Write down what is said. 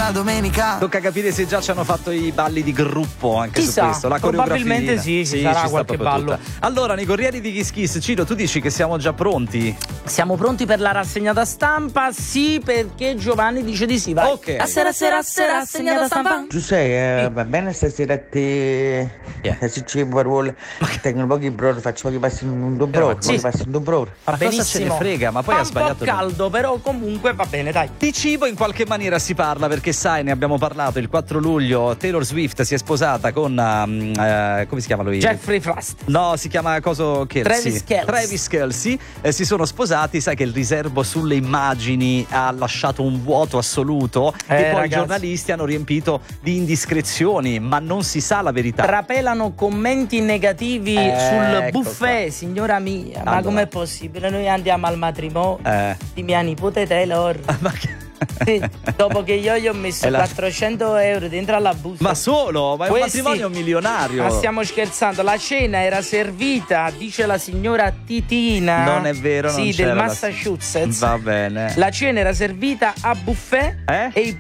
una domenica. Tocca capire se già ci hanno fatto i balli di gruppo anche Chissà, su questo. La coreografia. probabilmente sì, ci sarà sta qualche proprio ballo. tutta. Allora, nei Corrieri di Kiss Kiss, Ciro, tu dici che siamo già pronti? Siamo pronti per la rassegnata stampa? Sì, perché Giovanni dice di sì. Vai. Ok. A sera, rassegnata stampa. Giuseppe, va bene stasera a te? Se ci vuole, tengo pochi brodi, faccio pochi passi in un dobro, sì. pochi passi in un dobro. Va Ma cosa benissimo. ce ne frega? Ma poi Fa ha sbagliato. un po' caldo, però comunque va bene, dai. Di cibo in qualche maniera si parla, perché sai, ne abbiamo parlato il 4 luglio. Taylor Swift si è sposata con come si chiama lui? Jeffrey Frost. No, si chiama Travis Kelce. Travis Kelce. Si sono sposati. Sai che il riservo sulle immagini ha lasciato un vuoto assoluto e poi ragazzi, i giornalisti hanno riempito di indiscrezioni, ma non si sa la verità. Trapelano commenti negativi sul ecco buffet, qua. signora mia. Ma Allora. com'è possibile? Noi andiamo al matrimonio Eh. di mia nipote Taylor. Ma che... Sì, dopo che io gli ho messo E la- 400 euro dentro alla busta. Ma solo? Ma è un Questi- matrimonio milionario. Ma stiamo scherzando, la cena era servita, dice la signora Titina. Non è vero, non Sì, c'era del la- Massachusetts. Va bene. La cena era servita a buffet e i